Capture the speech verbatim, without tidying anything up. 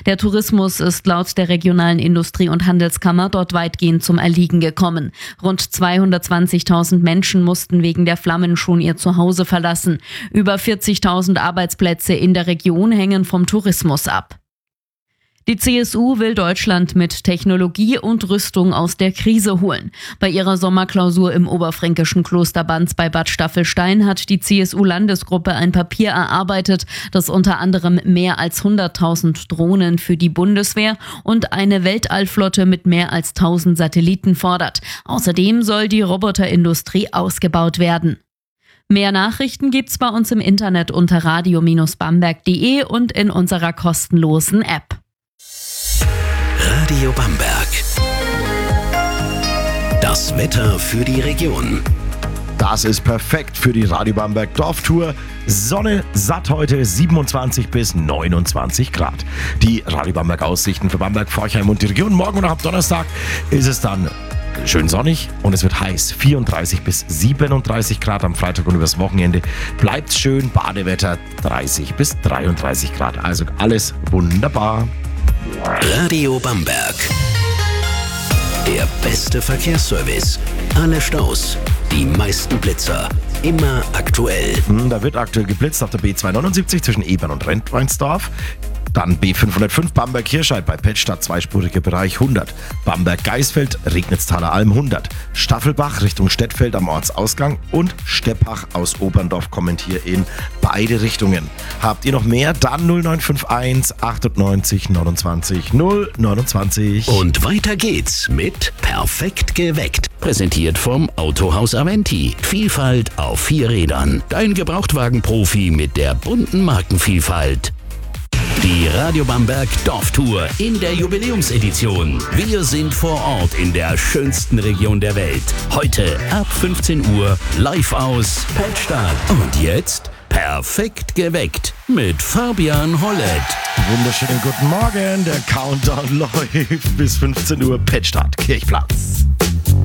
Der Tourismus ist laut der regionalen Industrie- und Handelskammer dort weitgehend zum Erliegen gekommen. Rund zweihundertzwanzigtausend Menschen mussten wegen der Flammen schon ihr Zuhause verlassen. Über vierzigtausend Arbeitsplätze in der Region hängen vom Tourismus ab. Die C S U will Deutschland mit Technologie und Rüstung aus der Krise holen. Bei ihrer Sommerklausur im oberfränkischen Kloster Banz bei Bad Staffelstein hat die C S U-Landesgruppe ein Papier erarbeitet, das unter anderem mehr als hunderttausend Drohnen für die Bundeswehr und eine Weltallflotte mit mehr als tausend Satelliten fordert. Außerdem soll die Roboterindustrie ausgebaut werden. Mehr Nachrichten gibt's bei uns im Internet unter radio Bindestrich bamberg punkt de und in unserer kostenlosen App. Radio Bamberg. Das Wetter für die Region. Das ist perfekt für die Radio Bamberg Dorftour. Sonne satt heute, siebenundzwanzig bis neunundzwanzig Grad. Die Radio Bamberg Aussichten für Bamberg, Forchheim und die Region. Morgen und ab Donnerstag ist es dann schön sonnig und es wird heiß. vierunddreißig bis siebenunddreißig Grad am Freitag und übers Wochenende bleibt schön. Badewetter dreißig bis dreiunddreißig Grad. Also alles wunderbar. Radio Bamberg. Der beste Verkehrsservice. Alle Staus, die meisten Blitzer. Immer aktuell. Da wird aktuell geblitzt auf der B zweihundertneunundsiebzig zwischen Ebern und Rentweinsdorf. Dann B fünfhundertfünf Bamberg-Hirscheid bei Pettstadt, zweispuriger Bereich hundert. Bamberg-Geisfeld, Regnitztaler Alm hundert. Staffelbach Richtung Stettfeld am Ortsausgang und Steppach aus Oberndorf kommen hier in beide Richtungen. Habt ihr noch mehr? Dann null neun fünf eins achtundneunzig neunundzwanzig null neunundzwanzig. Und weiter geht's mit Perfekt geweckt. Präsentiert vom Autohaus Aventi. Vielfalt auf vier Rädern. Dein Gebrauchtwagen-Profi mit der bunten Markenvielfalt. Die Radio Bamberg Dorftour in der Jubiläumsedition. Wir sind vor Ort in der schönsten Region der Welt. Heute ab fünfzehn Uhr live aus Pettstadt. Und jetzt perfekt geweckt mit Fabian Hollett. Wunderschönen guten Morgen. Der Countdown läuft bis fünfzehn Uhr Pettstadt, Kirchplatz.